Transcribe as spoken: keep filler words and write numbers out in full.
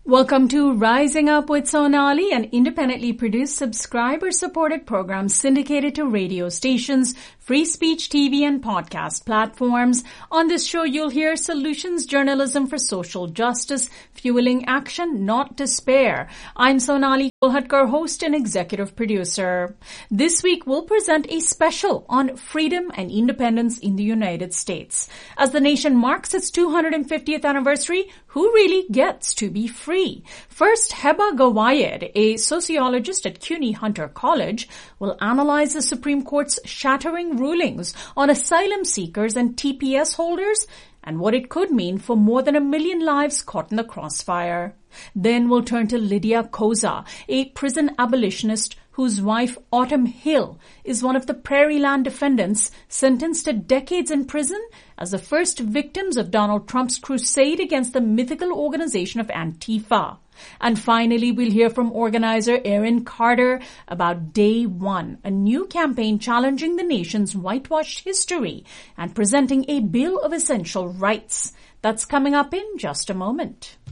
Welcome to Rising Up with Sonali, an independently produced, subscriber-supported program syndicated to radio stations, free speech T V and podcast platforms. On this show, you'll hear solutions journalism for social justice, fueling action, not despair. I'm Sonali Kulhatkar, host and executive producer. This week, we'll present a special on freedom and independence in the United States. As the nation marks its two hundred fiftieth anniversary, who really gets to be free? First, Heba Gawayed, a sociologist at CUNY Hunter College, will analyze the Supreme Court's shattering rulings on asylum seekers and T P S holders and what it could mean for more than a million lives caught in the crossfire. Then we'll turn to Lydia Koza, a prison abolitionist whose wife, Autumn Hill, is one of the Prairie Land defendants sentenced to decades in prison as the first victims of Donald Trump's crusade against the mythical organization of Antifa. And finally, we'll hear from organizer Erin Carter about Day One, a new campaign challenging the nation's whitewashed history and presenting a Bill of Essential Rights. That's coming up in just a moment.